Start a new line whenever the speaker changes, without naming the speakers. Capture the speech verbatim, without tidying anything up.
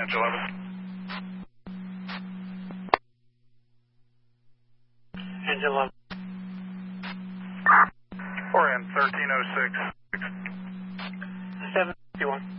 Inch eleven.
Inch eleven.
We're in thirteen oh six.
seven fifty-one.